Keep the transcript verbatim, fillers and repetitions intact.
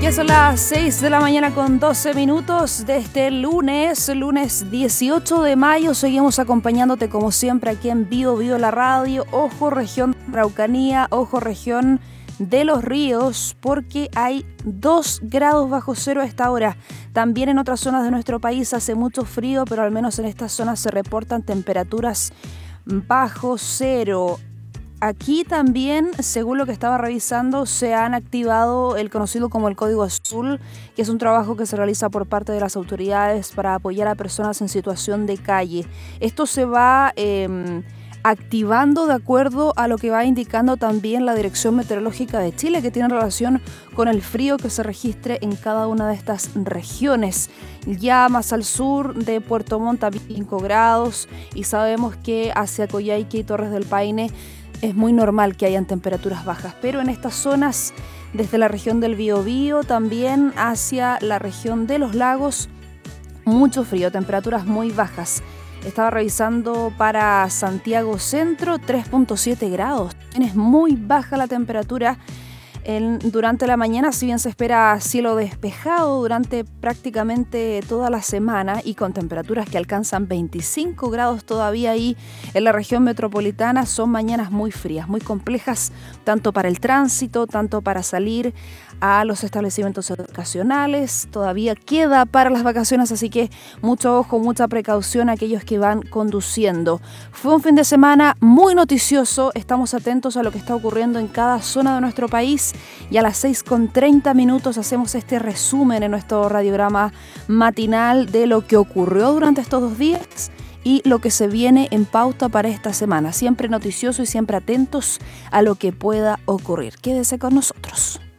Ya son las seis de la mañana con doce minutos de este lunes, lunes dieciocho de mayo. Seguimos acompañándote como siempre aquí en Bio Bio la Radio. Ojo región Araucanía, ojo región de Los Ríos, porque hay dos grados bajo cero a esta hora. También en otras zonas de nuestro país hace mucho frío, pero al menos en estas zonas se reportan temperaturas bajo cero. Aquí también, según lo que estaba revisando, se han activado el conocido como el Código Azul, que es un trabajo que se realiza por parte de las autoridades para apoyar a personas en situación de calle. Esto se va eh, activando de acuerdo a lo que va indicando también la Dirección Meteorológica de Chile, que tiene relación con el frío que se registre en cada una de estas regiones. Ya más al sur de Puerto Montt, cinco grados, y sabemos que hacia Coyhaique y Torres del Paine es muy normal que hayan temperaturas bajas, pero en estas zonas, desde la región del Biobío, también hacia la región de los lagos, mucho frío, temperaturas muy bajas. Estaba revisando para Santiago Centro, tres punto siete grados. Es muy baja la temperatura en, durante la mañana, si bien se espera cielo despejado durante prácticamente toda la semana y con temperaturas que alcanzan veinticinco grados todavía ahí en la región metropolitana. Son mañanas muy frías, muy complejas, tanto para el tránsito, tanto para salir a los establecimientos educacionales. Todavía queda para las vacaciones, así que mucho ojo, mucha precaución a aquellos que van conduciendo. Fue un fin de semana muy noticioso, estamos atentos a lo que está ocurriendo en cada zona de nuestro país. Y a las seis con treinta minutos hacemos este resumen en nuestro radiograma matinal de lo que ocurrió durante estos dos días y lo que se viene en pauta para esta semana. Siempre noticioso y siempre atentos a lo que pueda ocurrir. Quédese con nosotros.